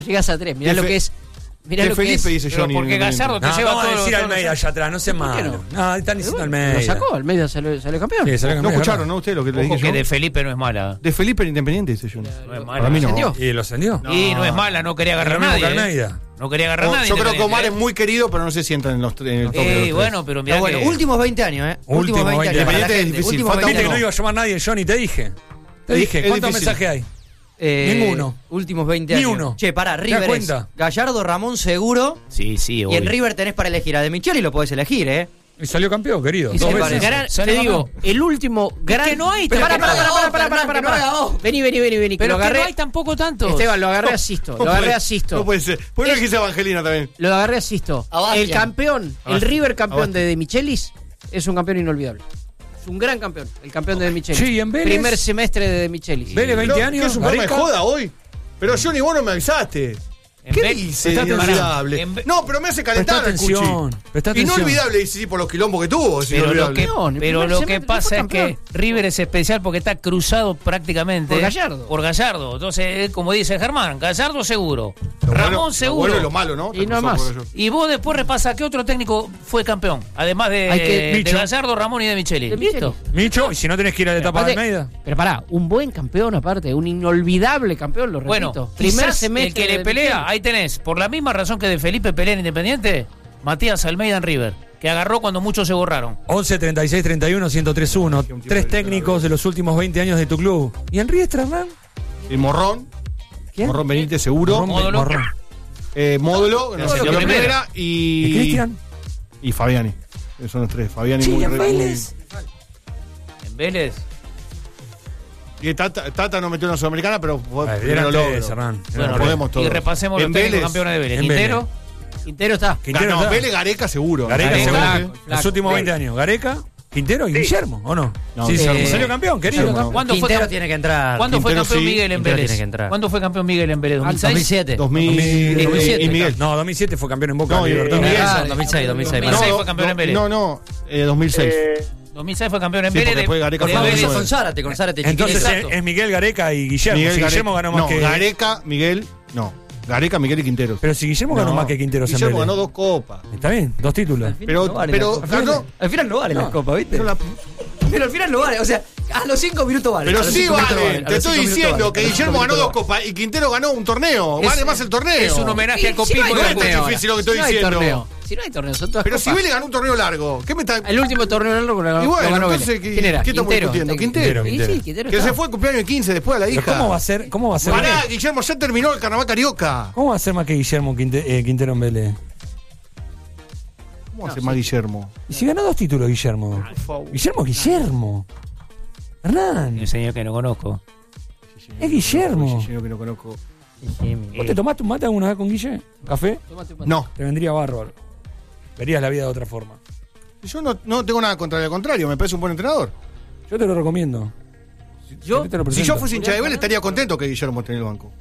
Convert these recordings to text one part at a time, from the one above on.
Llegás a 3, mirá lo que es. Mirá lo Felipe que es. dice Johnny. Porque Gallardo te lleva vamos a todo. decir Almeida allá atrás, no sé malo. No, están diciendo Almeida. Lo sacó, Almeida salió campeón. Sí, salió No campeón, escucharon, ¿verdad? ¿no? Ustedes lo que le Ojo dije que yo. de Felipe no es mala. De Felipe el Independiente, dice yo. No es mala. Para mí no. ¿Ascendió? ¿Y lo ascendió? Y no es mala, no quería agarrar a Lo mismo nadie. que Almeida. No quería agarrar a nadie. Yo creo que Omar es Independiente. muy querido, pero no sé si entra en el top de los tres. Bueno, pero mirá Bueno, que... últimos 20 años, ¿eh? Últimos 20 años. para la Independiente es gente, difícil, últimos falta 20 Viste que no años. iba a llamar nadie, Johnny, te dije. Te dije, Es ¿cuántos difícil. mensajes hay? Ninguno. Últimos 20 Ni años. uno. Che, pará, das River es cuenta? Gallardo, Ramón seguro. Sí, Y obvio. en River tenés para elegir a De Micheli, lo podés elegir, ¿eh? Y salió campeón, querido. Y Dos se veces. gran- Sale te digo, campeón. el último gran. que no hay Pará, tampoco. pará. Vení. Que Pero lo que agarré. no hay tampoco tanto. Esteban, lo agarré a Sisto. Lo agarré a Sisto. No puede ser. ¿Por qué no dijiste Evangelina también? Lo agarré a Sisto. A Bastian. El campeón, A el Bastian. River campeón A Bastian. de Michelis es un campeón inolvidable. Es un gran campeón, el campeón de Michelis. Sí, ¿y en Vélez? Primer semestre de Michelis. Vélez, 20 Pero, años. ¿qué es un programa de Gareca. joda hoy? Pero Johnny, vos no me avisaste. En ¿Qué Vélez- dice Presta atención. inolvidable? En Ve- No, pero me hace Presta calentar el Cuchi. atención. Presta atención. Inolvidable, dice sí, por los quilombos que tuvo. Es Pero lo inolvidable. que, Campeón, el pero primer lo que semestre pasa fue es que campeón. River es especial porque está cruzado prácticamente Por Gallardo. Por Gallardo. Entonces, como dice Germán, Gallardo seguro, Lo Ramón bueno- seguro. Lo bueno y lo malo, ¿no? Y no más. Y vos después repasa qué otro técnico fue campeón, además Hay que- de Micho. Gallardo, Ramón y de Micheli. De Micheli. ¿Listo? Micho, y si no tenés que ir a la etapa de Aparte- Almeida. Pero pará, un buen campeón aparte, un inolvidable campeón, lo repito. Bueno, Primer quizás semestre el que le de pelea, Michelis. ahí tenés, por la misma razón que de Felipe pelea en Independiente, Matías Almeida en River, que agarró cuando muchos se borraron. 11 36 31 1031. Tres técnicos de los últimos 20 años de tu club. ¿Y en Riestra, Hernán? El Morrón. ¿Quién? Morrón Benítez, seguro. Módulo. Morrón. Módulo, no sé, Módulo la primera. primera. ¿Y Cristian? Y Fabiani. Esos son los tres. Fabiani Sí, muy en Vélez. En Vélez. Y Tata no metió en la Sudamericana, pero fue Eran primero logro. tres, Hernán. Bueno, podemos todos. y repasemos En los técnicos Vélez. campeones de Vélez. En Quintero, Quintero está. Quintero No, está. Vélez, Gareca seguro. Gareca, Gareca, seguro. flaco, Los últimos 20 años. Gareca, Quintero y Guillermo, ¿o no? No, sí, Guillermo. salió campeón, querido. Guillermo no. ¿Cuándo fue, Quintero tiene que entrar. ¿cuándo fue Quintero campeón sí, Miguel en Quintero Vélez? tiene que entrar. ¿Cuándo fue campeón Miguel en Vélez? ¿2006? 2007. 2007. Y Miguel. No, 2007 fue campeón en Boca. No, y Libertadores. Miguel. Ah, 2006. 2006 fue campeón en Vélez. No, 2006. 2006 fue campeón en Sí, Vélez. porque después Gareca de fue Vélez. campeón. Con Zárate. Entonces Exacto. es Miguel, Gareca y Guillermo. Si Guillermo ganó más no, que. Gareca, Miguel, no. Gareca, Miguel y Quinteros. Pero si Guillermo ganó No, más que Quinteros en Guillermo Vélez. ganó 2 copas. Está bien, 2 títulos. Pero ganó. Al final no vale la copa, ¿viste? Pero, Pero al final no vale. O sea, a los 5 minutos vale. pero A los sí 5 minutos vale. a Te los estoy 5 minutos diciendo vale. que A los 5 Guillermo ganó 2 minutos copas y Quintero ganó un torneo. Vale más el torneo. Es un homenaje al copismo hay de no la es tan torneo difícil lo que estoy Si no hay diciendo. torneo. Si no hay torneo, son todas Pero si copas. Vélez ganó un torneo largo, ¿qué me está.? El último torneo largo lo Y bueno, ganó entonces, Vélez. ¿Quién era? ¿qué estamos Quintero. discutiendo? Quintero. Y sí, Quintero Que está. se fue el cumpleaños de 15 después a la Pero hija. ¿cómo va a ser? ¿Cómo va a ser? Pará, Guillermo, ya terminó el carnaval carioca. ¿Cómo va a ser más que Guillermo Quintero en Vélez? ¿Cómo hace más Guillermo? Y si ganó 2 títulos, Guillermo. Guillermo. Hernán, Un señor que no conozco. es Guillermo. Yo que no conozco. ¿Vos te tomaste un mate alguna vez con Guille? ¿Café? Tomate un mate. No. Te vendría bárbaro. Verías la vida de otra forma. Yo no tengo nada contra el contrario, me parece un buen entrenador. Yo te lo recomiendo. Yo, Te lo Si presento. yo fuese hincha de Vélez, estaría contento que Guillermo esté en el banco.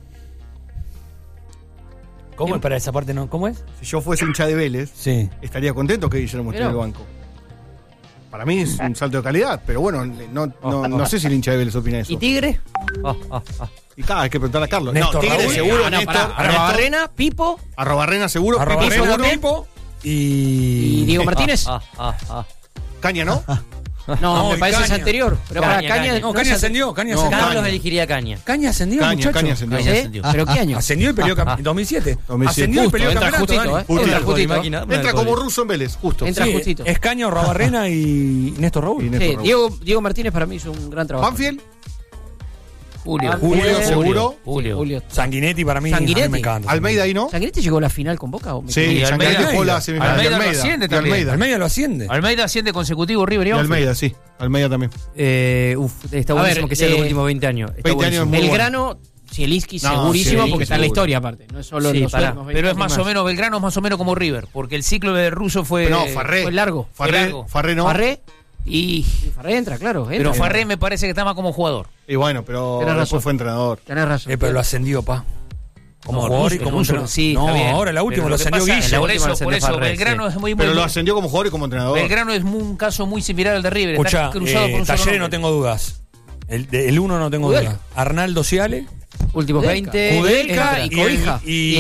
¿Cómo es para esa parte? No? ¿Cómo es? Si yo fuese hincha de Vélez, Sí. estaría contento que Guillermo esté en el Mirá. banco. Para mí es un salto de calidad, pero bueno, no sé si el hincha de Vélez opina eso. ¿Y Tigre? Y cada hay que preguntar a Carlos. Néstor No, Tigre Raúl. seguro, Ah, no, Néstor, pará. Arrobarrena, Pipo Arrobarrena seguro, Arroba Pipo Arena, seguro. Pipo y Diego Martínez. Caña, ¿no? No, No, me y parece es Caña. anterior. Pero para Caña. No, Caña ascendió. Caña No, ascendió. Carlos Caña. elegiría Caña. Caña ascendió, muchacho. Caña ascendió. ¿Sí? Caña ascendió. ¿Pero qué año? Ascendió y peleó en 2007. 2007. Ascendió y Justo, peleó entra campeonato, justito, Dani. Justito. Una Justito. máquina, una Entra gol. como ruso en Vélez, justo. Entra Sí, justito. es Caña, Robarrena y Néstor Raúl. Y Néstor Sí, Raúl. Diego Martínez para mí hizo un gran trabajo. Banfield, Julio. Julio, seguro. Julio. Sanguinetti para mí, a mí Sanguinetti. me encanta. Almeida ahí, ¿no? ¿Sanguinetti llegó a la final con Boca? ¿O me Sí, equivoco? Almeida. Sanguinetti jugó la semifinal. Almeida Y lo asciende y también. Almeida. Almeida lo asciende. Almeida asciende consecutivo River y Y Banfield. Almeida, sí. Almeida también. Está A buenísimo ver, que sea los últimos 20 años. Está 20 años buenísimo. muy Belgrano, Zielinski No, segurísimo Zielinski porque está en la seguro. historia aparte. No es solo Sí, los pará. últimos 20 Pero es años más o menos, Belgrano es más o menos como River, porque el ciclo de ruso fue. No, Farré. Fue largo. largo. Farré no. Farré. Y. Sí, Farré entra, claro. Pero entra. Farré me parece que está más como jugador. Y bueno, pero Tenés razón. después fue entrenador. Tenés razón. Pero lo ascendió, pa. Como No, jugador y ruso, como ruso, entrenador. sí, No, está bien. ahora la última Pero lo que ascendió pasa- Guille. la Por última eso, lo ascendió Farré, Belgrano sí. es muy Pero lo muy- ascendió como jugador y como entrenador. Belgrano es un caso muy similar al de River. Escucha, Está cruzado por un solo Talleres no nombre. tengo dudas. El uno no tengo Udel. dudas. Arnaldo Ciale Últimos Kudelka. 20. Kudelka entra. y Cobija. y